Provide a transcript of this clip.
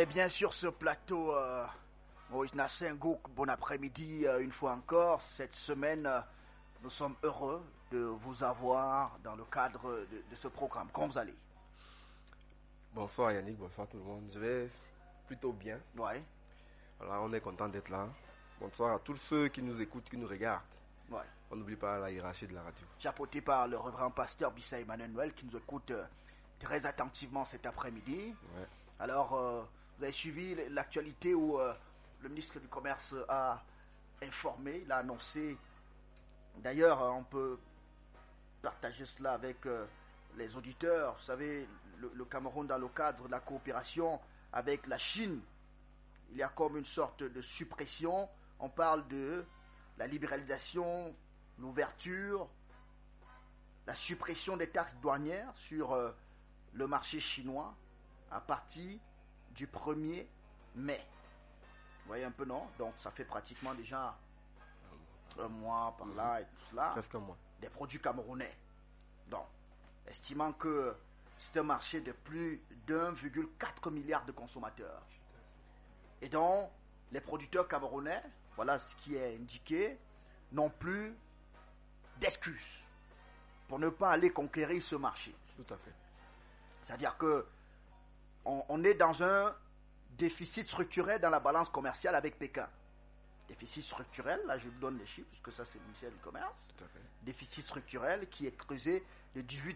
Et bien sûr, ce plateau, Moïse Nassengouk, bon après-midi une fois encore. Cette semaine, nous sommes heureux de vous avoir dans le cadre de ce programme. Comment vous allez? Bonsoir Yannick, bonsoir tout le monde. Je vais plutôt bien. Ouais. Voilà, on est content d'être là. Bonsoir à tous ceux qui nous écoutent, qui nous regardent. Ouais. On n'oublie pas la hiérarchie de la radio. Chapeauté par le révérend pasteur Bissa Emmanuel qui nous écoute très attentivement cet après-midi. Ouais. Alors, vous avez suivi l'actualité où le ministre du Commerce a informé, il a annoncé. D'ailleurs, on peut partager cela avec les auditeurs. Vous savez, le Cameroun, dans le cadre de la coopération avec la Chine, il y a comme une sorte de suppression. On parle de la libéralisation, l'ouverture, la suppression des taxes douanières sur le marché chinois à partir du 1er mai. Vous voyez un peu, non? Donc ça fait pratiquement déjà un mois par là et tout cela. Presque un mois. Des produits camerounais. Donc, estimant que c'est un marché de plus d'1,4 milliard de consommateurs. Et donc, les producteurs camerounais, voilà ce qui est indiqué, n'ont plus d'excuses pour ne pas aller conquérir ce marché. Tout à fait. C'est-à-dire que on est dans un déficit structurel dans la balance commerciale avec Pékin. Déficit structurel, là je vous donne les chiffres, puisque ça c'est le ministère du Commerce. Tout à fait. Déficit structurel qui est creusé de 18